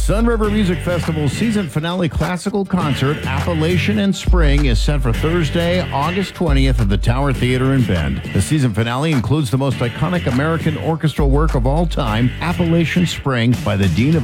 Sunriver Music Festival's season finale classical concert, Appalachian in Spring, is set for Thursday, August 20th at the Tower Theater in Bend. The season finale includes the most iconic American orchestral work of all time, Appalachian Spring, by the Dean of